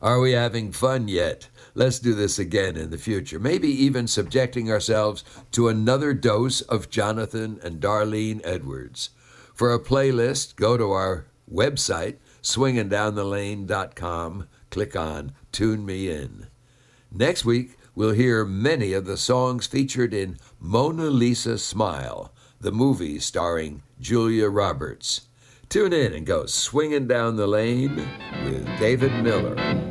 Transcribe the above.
Are we having fun yet? Let's do this again in the future, maybe even subjecting ourselves to another dose of Jonathan and Darlene Edwards. For a playlist, go to our website, swingindownthelane.com, click on Tune Me In. Next week, we'll hear many of the songs featured in Mona Lisa Smile, the movie starring Julia Roberts. Tune in and go swinging down the lane with David Miller.